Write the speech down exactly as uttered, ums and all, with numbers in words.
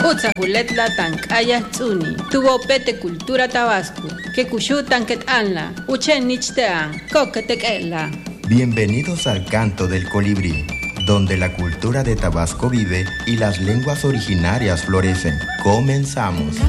Putza Juletla Tancaya Tsuni, tuvo pete cultura tabasco, que cuyutan que anla, uchen nichtean, coquetequela. Bienvenidos al Canto del Colibrí, donde la cultura de Tabasco vive y las lenguas originarias florecen. Comenzamos.